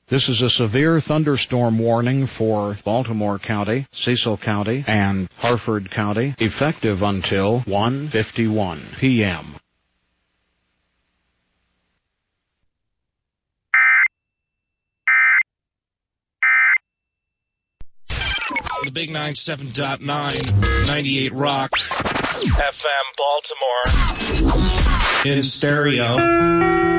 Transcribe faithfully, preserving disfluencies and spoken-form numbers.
This is a severe thunderstorm warning for Baltimore County, Cecil County, and Harford County, effective until one fifty-one p m The Big ninety-seven point nine, ninety-eight Rock, F M Baltimore, in stereo.